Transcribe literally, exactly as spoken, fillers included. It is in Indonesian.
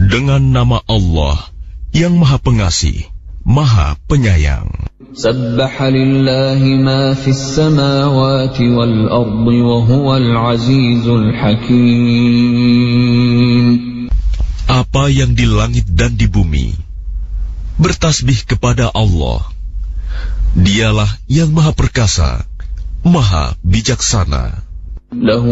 Dengan nama Allah yang Maha Pengasih, Maha Penyayang. Sabbaha lillahi ma fis samawati wal ardi wa huwal azizul hakim. Apa yang di langit dan di bumi bertasbih kepada Allah. Dialah yang Maha Perkasa, Maha Bijaksana.